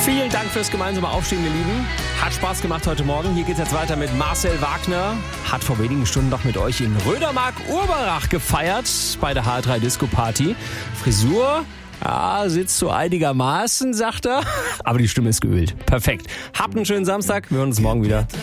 Vielen Dank fürs gemeinsame Aufstehen, ihr Lieben. Hat Spaß gemacht heute Morgen. Hier geht's jetzt weiter mit Marcel Wagner. Hat vor wenigen Stunden noch mit euch in Rödermark-Urberach gefeiert bei der H3 Disco Party. Frisur, ja, sitzt so einigermaßen, sagt er. Aber die Stimme ist geölt. Perfekt. Habt einen schönen Samstag. Wir hören uns morgen wieder.